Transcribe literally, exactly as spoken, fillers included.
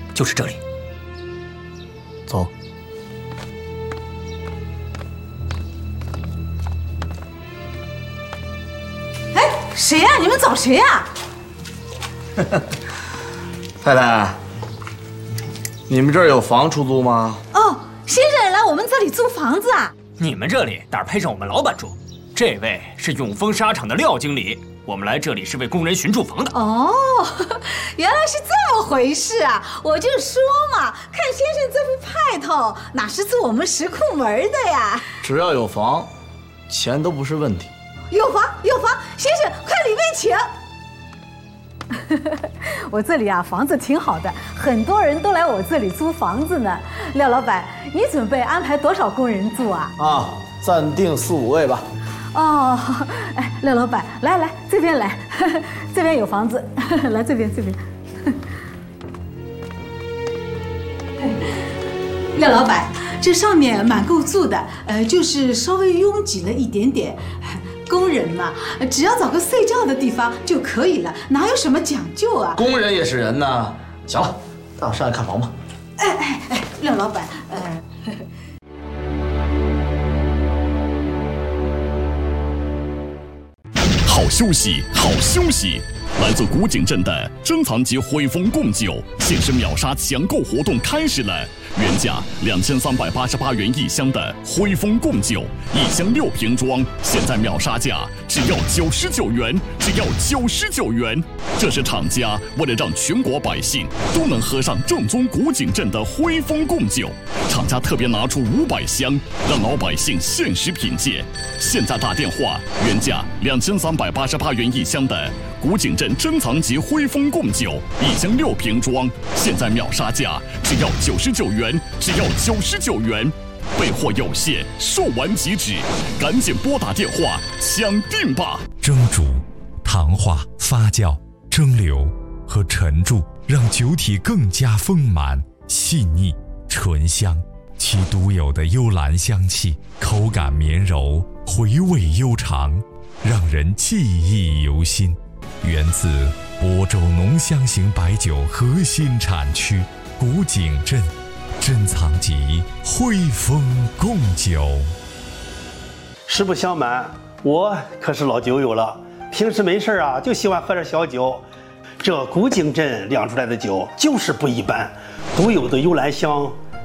就是这里。 走。 哎，谁呀？你们找谁呀？ 太太，你们这儿有房出租吗？ 哦，先生来我们这里租房子啊？ 你们这里哪儿配上我们老板住？这位是永丰纱厂的廖经理，我们来这里是为工人寻住房的。 哦，原来是这么回事啊！我就说嘛，看先生这副派头，哪是住我们石库门的呀？ 只要有房，钱都不是问题。 有房有房，先生快里面请。我这里啊，房子挺好的，很多人都来我这里租房子呢。廖老板，你准备安排多少工人住啊？ 啊，暂定四五位吧。 哦，哎，廖老板，来来，这边来，这边有房子，来这边这边。廖老板，这上面蛮够住的，呃，就是稍微拥挤了一点点。工人嘛，只要找个睡觉的地方就可以了，哪有什么讲究啊？ 工人也是人呐。行了，带我上来看房吧。 哎哎哎，廖老板，呃。 好休息，好休息！来自古井镇的珍藏级汇丰贡酒限时秒杀抢购活动开始了，原价两千三百八十八元一箱的汇丰贡酒，一箱六瓶装，现在秒杀价只要九十九元，只要九十九元。这是厂家为了让全国百姓都能喝上正宗古井镇的汇丰贡酒，厂家特别拿出五百箱，让老百姓限时品鉴。现在打电话，原价两千三百八十八元一箱的古井镇珍藏级汇丰贡酒，一箱六瓶装，现在秒杀价只要九十九元，只要九十九元。备货有限，售完即止，赶紧拨打电话抢订吧！ 蒸煮、糖化、发酵、蒸馏和陈铸，让酒体更加丰满、细腻、醇香。其独有的幽兰香气，口感绵柔，回味悠长，让人记忆犹新。源自亳州浓香型白酒核心产区古井镇，珍藏级汇丰贡酒。 实不相瞒，我可是老酒友了，平时没事啊就喜欢喝点小酒。这古井镇酿出来的酒就是不一般，独有的幽兰香